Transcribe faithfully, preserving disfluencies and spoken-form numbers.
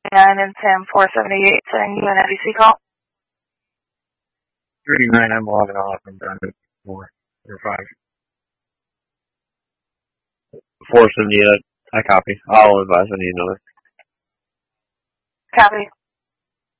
thirty-nine and Sam four seventy-eight saying U N F C call. thirty-nine, I'm logging off. I'm done at four or five. four seventy-eight, I copy. I'll advise I need another. Copy.